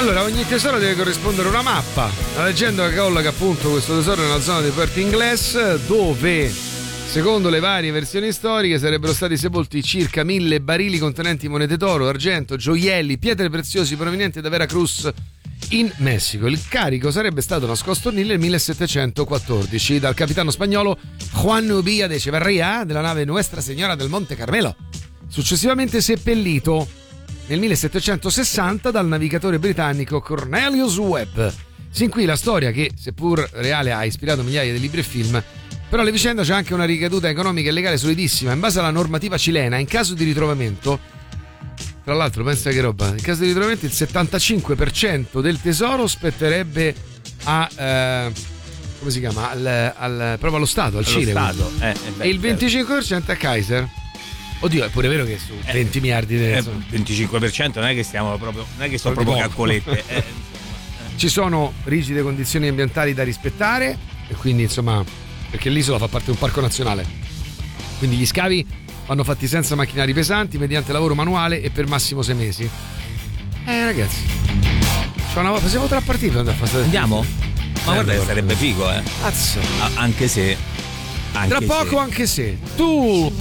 Allora, ogni tesoro deve corrispondere a una mappa. La leggenda colloca appunto questo tesoro nella zona di Port Inglés, dove, secondo le varie versioni storiche, sarebbero stati sepolti circa 1000 barili contenenti monete d'oro, argento, gioielli, pietre preziose provenienti da Veracruz in Messico. Il carico sarebbe stato nascosto nel 1714 dal capitano spagnolo Juan Ubilla de Echeverría della nave Nuestra Señora del Monte Carmelo, successivamente seppellito nel 1760 dal navigatore britannico Cornelius Webb. Sin qui la storia che, seppur reale, ha ispirato migliaia di libri e film, però alla vicenda c'è anche una ricaduta economica e legale solidissima. In base alla normativa cilena, in caso di ritrovamento, tra l'altro pensa che roba, in caso di ritrovamento il 75% del tesoro spetterebbe a come si chiama? Proprio allo Stato, al Cile, e il 25% a Kaiser. Oddio, è pure vero che su 20 miliardi di 25% non è che stiamo proprio, non è che sono proprio calcolette. Ci sono rigide condizioni ambientali da rispettare, e quindi insomma, perché l'isola fa parte di un parco nazionale, quindi gli scavi vanno fatti senza macchinari pesanti, mediante lavoro manuale e per massimo 6 mesi. Ragazzi, siamo tra partiti. Andiamo? Ma guarda che sarebbe figo, Cazzo. Anche se tra poco, anche se tu